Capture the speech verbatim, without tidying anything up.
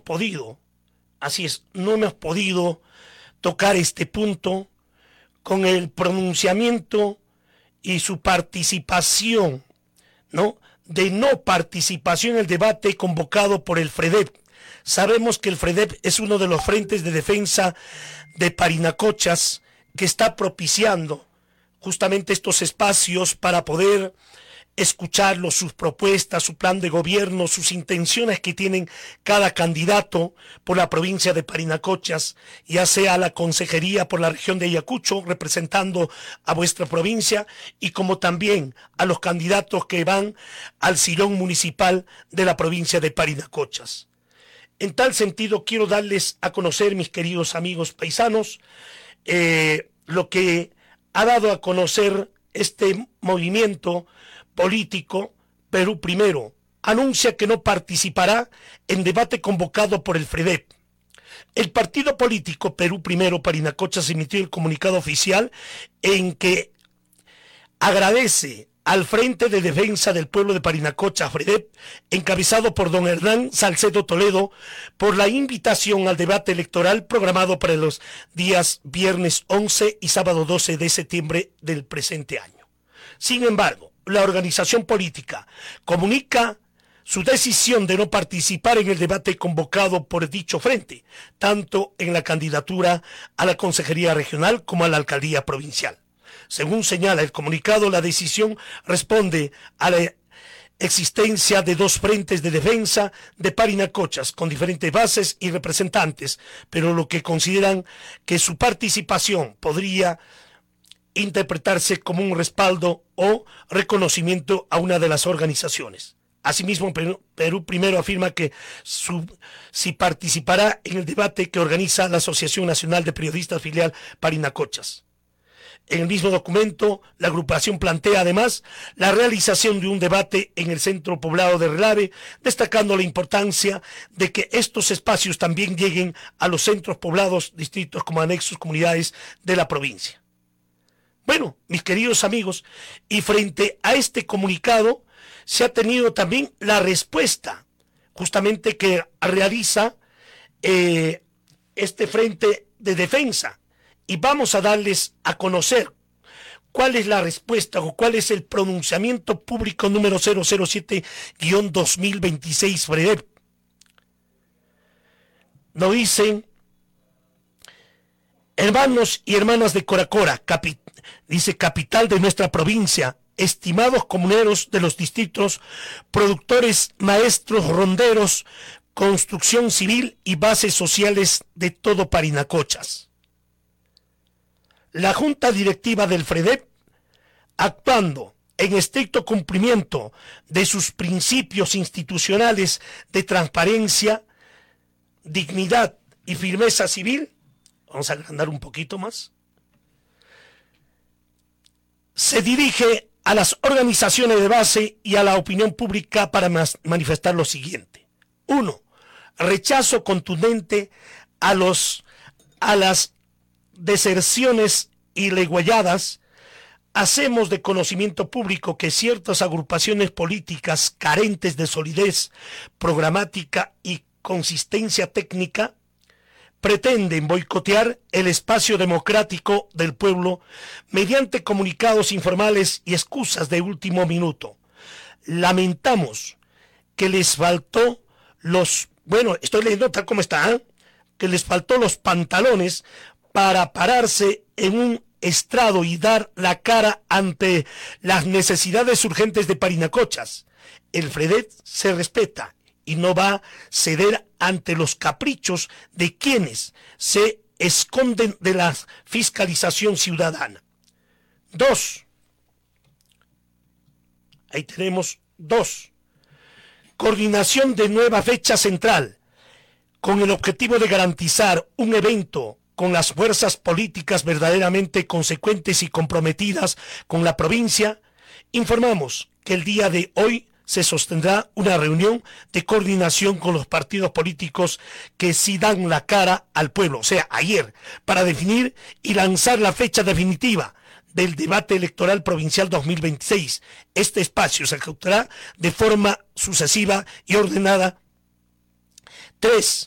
podido, así es, no hemos podido tocar este punto con el pronunciamiento y su participación, ¿no?, de no participación en el debate convocado por el FREDEP. Sabemos que el FREDEP es uno de los frentes de defensa de Parinacochas que está propiciando justamente estos espacios para poder escucharlos, sus propuestas, su plan de gobierno, sus intenciones que tienen cada candidato por la provincia de Parinacochas, ya sea a la consejería por la región de Ayacucho, representando a vuestra provincia, y como también a los candidatos que van al sillón municipal de la provincia de Parinacochas. En tal sentido, quiero darles a conocer, mis queridos amigos paisanos, eh, lo que ha dado a conocer este movimiento político. Perú Primero anuncia que no participará en debate convocado por el FREDEP. El partido político Perú Primero Parinacochas emitió el comunicado oficial en que agradece al Frente de Defensa del Pueblo de Parinacochas, FREDEP, encabezado por don Hernán Salcedo Toledo, por la invitación al debate electoral programado para los días viernes once y sábado doce de septiembre del presente año. Sin embargo, la organización política comunica su decisión de no participar en el debate convocado por dicho frente, tanto en la candidatura a la Consejería Regional como a la Alcaldía Provincial. Según señala el comunicado, la decisión responde a la existencia de dos frentes de defensa de Parinacochas con diferentes bases y representantes, pero lo que consideran que su participación podría interpretarse como un respaldo o reconocimiento a una de las organizaciones. Asimismo, Perú, Perú Primero afirma que su, si participará en el debate que organiza la Asociación Nacional de Periodistas Filial Parinacochas. En el mismo documento, la agrupación plantea además la realización de un debate en el centro poblado de Relave, destacando la importancia de que estos espacios también lleguen a los centros poblados, distritos como anexos, comunidades de la provincia. Bueno, mis queridos amigos, y frente a este comunicado se ha tenido también la respuesta justamente que realiza eh, este frente de defensa. Y vamos a darles a conocer cuál es la respuesta o cuál es el pronunciamiento público número cero cero siete guión dos mil veintiséis FREDEP. Nos dicen: hermanos y hermanas de Coracora, capi, dice capital de nuestra provincia, estimados comuneros de los distritos, productores, maestros, ronderos, construcción civil y bases sociales de todo Parinacochas. La Junta Directiva del FREDEP, actuando en estricto cumplimiento de sus principios institucionales de transparencia, dignidad y firmeza civil, vamos a agrandar un poquito más, se dirige a las organizaciones de base y a la opinión pública para manifestar lo siguiente. Uno, rechazo contundente a, los, a las deserciones ileguayadas. Hacemos de conocimiento público que ciertas agrupaciones políticas carentes de solidez programática y consistencia técnica pretenden boicotear el espacio democrático del pueblo mediante comunicados informales y excusas de último minuto. Lamentamos que les faltó los, bueno, estoy leyendo tal como está, ¿eh? que les faltó los pantalones para pararse en un estrado y dar la cara ante las necesidades urgentes de Parinacochas. El FREDEP se respeta y no va a ceder ante los caprichos de quienes se esconden de la fiscalización ciudadana. Dos. Ahí tenemos dos. Coordinación de nueva fecha central con el objetivo de garantizar un evento con las fuerzas políticas verdaderamente consecuentes y comprometidas con la provincia. Informamos que el día de hoy se sostendrá una reunión de coordinación con los partidos políticos que sí dan la cara al pueblo, o sea, ayer, para definir y lanzar la fecha definitiva del debate electoral provincial dos mil veintiséis. Este espacio se ejecutará de forma sucesiva y ordenada. Tres.